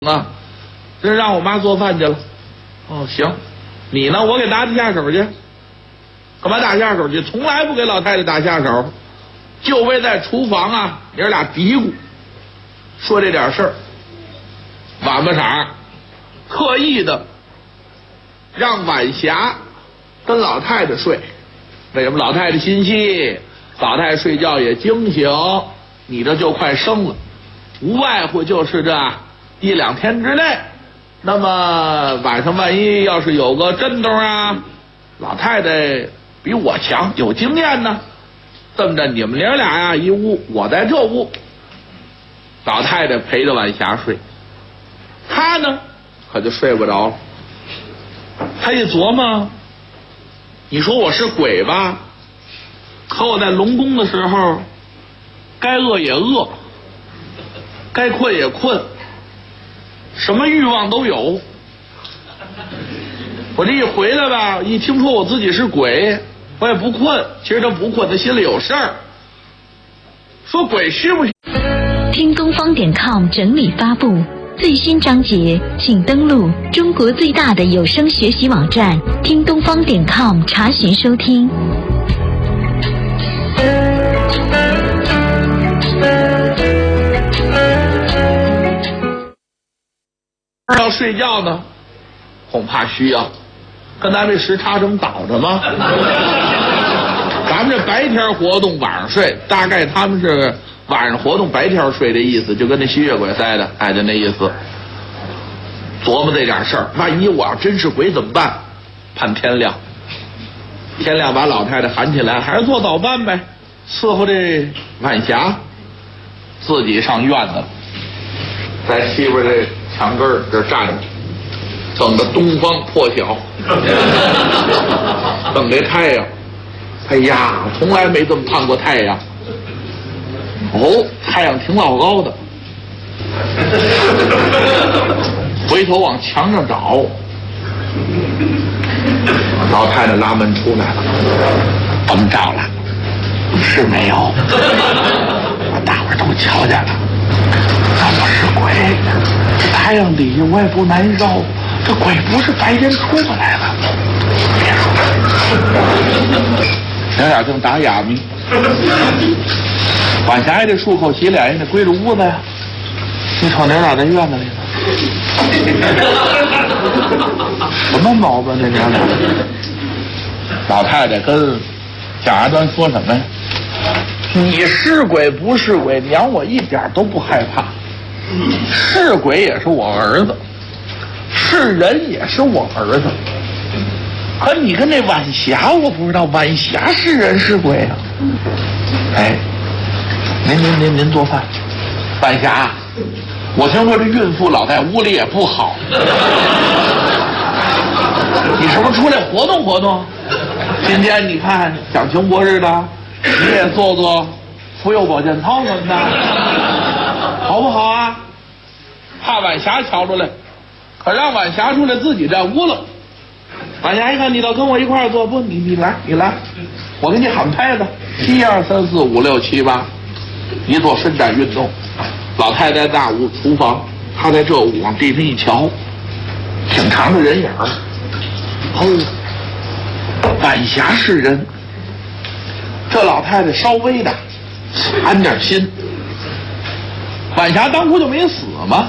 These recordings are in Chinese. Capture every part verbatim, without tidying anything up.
啊，这让我妈做饭去了。哦，行，你呢？我给打你下手去。干嘛打下手去？从来不给老太太打下手，就为在厨房啊，爷俩嘀咕，说这点事儿。晚不晌，特意的让晚霞跟老太太睡。为什么？老太太心细，老太太睡觉也惊醒，你这就快生了，无外乎就是这一两天之内，那么晚上万一要是有个震动啊，老太太比我强，有经验呢。这么着，你们爷俩呀一屋，我在这屋，老太太陪着晚霞睡，她呢可就睡不着了。她一琢磨，你说我是鬼吧？可我在龙宫的时候，该饿也饿，该困也困。什么欲望都有，我这一回来吧，一听说我自己是鬼，我也不困。其实他不困，他心里有事儿。说鬼虚不虚？ 听东方点 com 整理发布最新章节，请登录中国最大的有声学习网站听东方点 com 查询收听。 要睡觉呢，恐怕需要跟咱这时差正倒着吗？咱们这白天活动，晚上睡，大概他们是晚上活动，白天睡的意思，就跟那吸血鬼似的，哎，就那意思。琢磨这点事儿，万一我要真是鬼怎么办？盼天亮，天亮把老太太喊起来，还是做早饭呗，伺候这晚霞，自己上院子，在西边这墙根儿这站着，等着东方破晓，等这太阳。哎呀，从来没这么看过太阳。哦，太阳挺老高的。回头往墙上找，老太太拉门出来了，甭照了，是没有，把大伙儿都瞧见了。我是鬼，这太阳底下我也不难受，这鬼不是白天出不来了。别说了，咱俩正打哑谜。晚霞也得漱口洗脸，也得归着屋子呀。你瞅娘俩在院子里呢，什么毛病？这娘俩，老太太跟贾阿端说什么呀？你是鬼不是鬼，娘我一点都不害怕。是鬼也是我儿子，是人也是我儿子。可你跟那晚霞，我不知道晚霞是人是鬼啊？哎，您您您您做饭，晚霞，我听说这孕妇老在屋里也不好，你是不是出来活动活动？今天你看讲情博似的，你也做做妇幼保健操什么的，好不好啊？怕晚霞瞧出来，可让晚霞出来自己在屋了。晚霞一看你倒跟我一块儿做，不，你你来你来，我给你喊拍子，一二三四五六七八，一做伸展运动。老太太大屋厨房，她在这屋往地上一瞧，挺长的人影儿。哦，晚霞是人，这老太太稍微的安点心。晚霞当初就没死吗？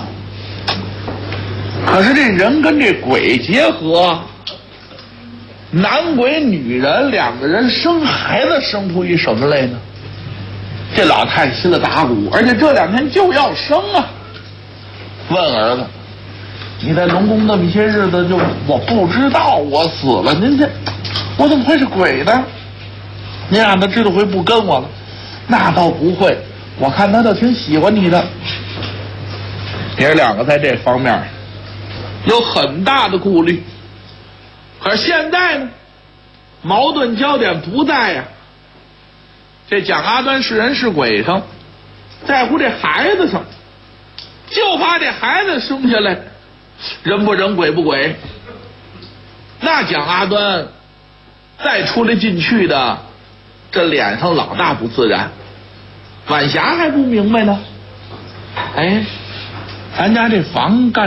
可是这人跟这鬼结合，男鬼女人两个人生孩子，生出一什么来呢？这老太太心里打鼓，而且这两天就要生啊。问儿子，你在龙宫那么些日子，就我不知道我死了，您这我怎么会是鬼呢？您让他知道回不跟我了。那倒不会，我看他倒挺喜欢你的。爷儿两个在这方面有很大的顾虑，可是现在呢，矛盾焦点不在呀、啊、这蒋阿端是人是鬼上，在乎这孩子上，就怕这孩子生下来人不人鬼不鬼。那蒋阿端再出来进去的，这脸上老大不自然。晚霞还不明白呢，哎，咱家这房干